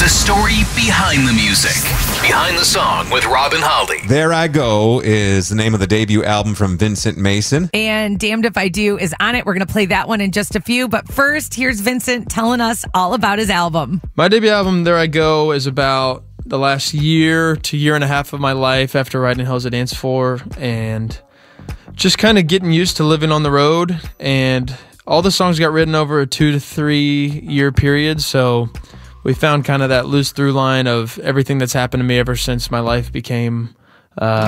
The story behind the music. Behind the Song with Rob and Holly. There I Go is the name of the debut album from Vincent Mason. And Damned If I Do is on it. We're going to play that one in just a few. But first, here's Vincent telling us all about his album. My debut album, There I Go, is about the last year to year and a half of my life after writing Hell's a Dance For, and just kind of getting used to living on the road. And all the songs got written over a 2 to 3 year period, so we found kind of that loose through line of everything that's happened to me ever since my life became